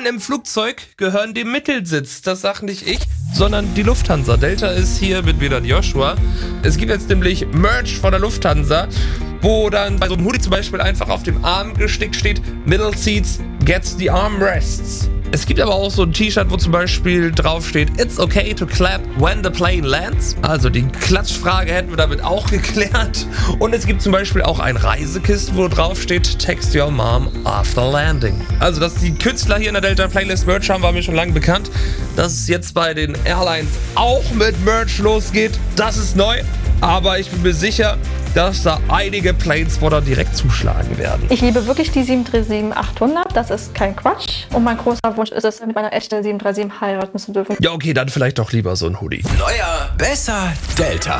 Türen im Flugzeug gehören dem Mittelsitz. Das sagt nicht ich, sondern die Lufthansa. Delta ist hier mit mir dann Joshua. Es gibt jetzt nämlich Merch von der Lufthansa, wo dann bei so einem Hoodie zum Beispiel einfach auf dem Arm gestickt steht: Middle Seats gets the armrests. Es gibt aber auch so ein T-Shirt, wo zum Beispiel draufsteht: It's okay to clap when the plane lands. Also die Klatschfrage hätten wir damit auch geklärt. Und es gibt zum Beispiel auch ein Reisekisten, wo draufsteht: Text your mom after landing. Also, dass die Künstler hier in der Delta Playlist Merch haben, war mir schon lange bekannt. Dass es jetzt bei den Airlines auch mit Merch losgeht, das ist neu. Aber ich bin mir sicher, dass da einige Planespotter direkt zuschlagen werden. Ich liebe wirklich die 737-800, das ist kein Quatsch. Und mein großer Wunsch ist es, mit meiner echten 737 heiraten zu dürfen. Ja, okay, dann vielleicht doch lieber so ein Hoodie. Neuer, besser, Delta.